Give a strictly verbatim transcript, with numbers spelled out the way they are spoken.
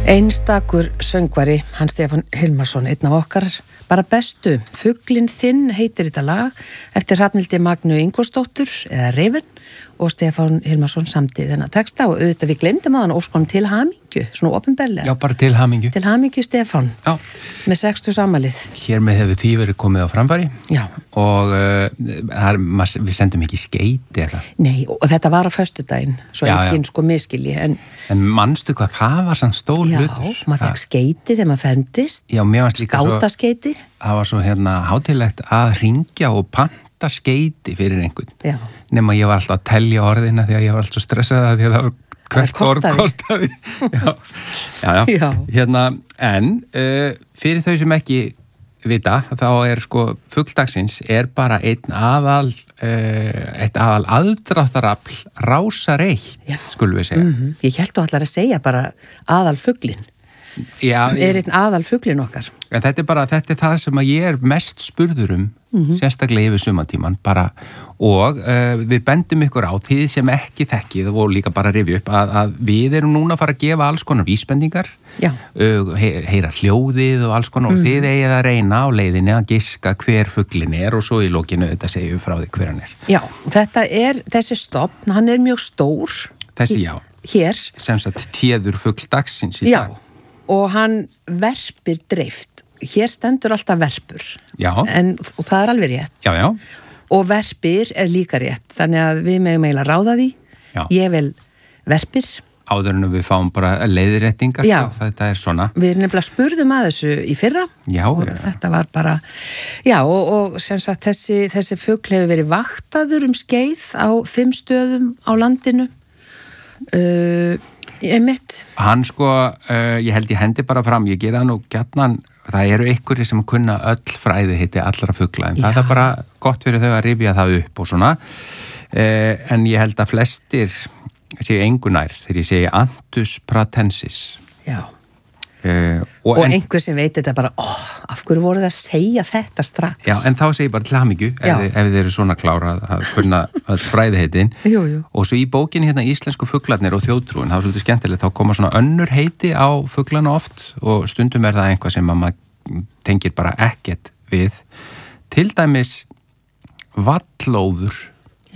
Einstakur söngvari, hann Stefán Hilmarsson, einn af okkar bara bestu. Fuglinn þinn heitir þetta lag eftir Hrafnhildi Magnu Ingólfsdóttur eða Reifinn og Stefán Hilmarsson samdi þennan texta og auðvitað við glemdum að hann óskonum til hamingju, svona opinberlega. Já, bara til hamingju. Til hamingju Stefán. Já. Með sextugs afmælið. Hér með hefur því verið komið á framfæri. Já. Og uh, er, við sendum ekki skeyti eða? Nei, og þetta var á föstudaginn, svo já, enginn já. Sko miskilji. En, en manstu hvað það var sann stór já, hlutur? Já, maður fekk skeyti þegar maður ferndist. Já, mér varst líka svo... Skátaskeyti. Það var svo hérna hátíðlegt að hringja og panta skeyti fyrir einhvern. Já. Nema ég var alltaf að telja orðina því að ég var alltaf stressað að því að það var hvert orð kostaði. já. Já, já. Já. Hérna, en uh, fyrir þau sem ekki vita, þá er sko fugldagsins er bara einn aðal uh, eitt aðal aðdráttarafl rásar eitt, skulum við segja. Mm-hmm. Ég held þú allar að segja bara aðal fuglinn. Já, er einn aðal fuglinn okkar. En þetta er bara, þetta er það sem að ég er mest spurður um, mm-hmm. sérstaklega yfir sumartíman, bara, og uh, við bendum ykkur á því sem ekki þekkið og líka bara rifja upp að, að við erum núna að fara að gefa alls konar vísbendingar, uh, heyra hljóðið og alls konar, mm. og þið eigið að reyna á leiðinni að giska hver fuglinn er og svo í lokinu þetta segjum frá því hver hann er. Já, þetta er, þessi stofn, hann er mjög stór. Þessi, já. Hér. Sem sagt téður fugldagsins í já. Dag. Og hann verpir dreift. Hér stendur alltaf verpur. Já. En, og það er alveg rétt. Já, já. Og verpir er líka rétt. Þannig að við megum eiginlega ráða því. Já. Ég vil verpir. Áður en við fáum bara leiðréttingar. Já. Sko, þetta er svona. Við nefnilega spurðum að þessu í fyrra. Já. Og ja. Þetta var bara, já, og, og sem sagt þessi, þessi fugl hefur verið vaktaður um skeið á fimm stöðum á landinu. Uh, Ég mitt. Hann sko, uh, ég held ég hendi bara fram, ég gera nú gjarnan, það eru einhverjir sem kunna öll fræði heiti allra fugla, en já. Það er bara gott fyrir þau að rifja það upp og svona, uh, en ég held að flestir séu engunær þegar ég segi Anthus pratensis. Já. Uh, og og en, einhver sem veit þetta bara, ó, af hverju voru það að segja þetta strax? Já, en þá segi ég bara til hamingju ef, þið, ef þið eru svona klára að kunna fræðiheitin. Jú, jú. Og svo í bókinni hérna Íslensku fuglarnir og þjóðtrúin, það er svolítið skemmtilegt, þá koma svona önnur heiti á fuglana oft og stundum er það einhvað sem maður tengir bara ekkert við. Til dæmis vallóður